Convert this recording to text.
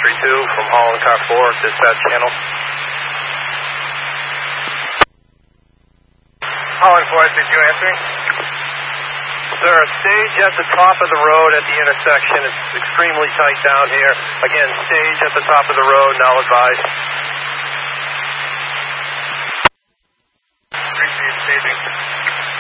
632 from Holland Car 4, dispatch channel. Holland 4, did you answer? Sir, stage at the top of the road at the intersection. It's extremely tight down here. Again, stage at the top of the road, now advised. Appreciate staging.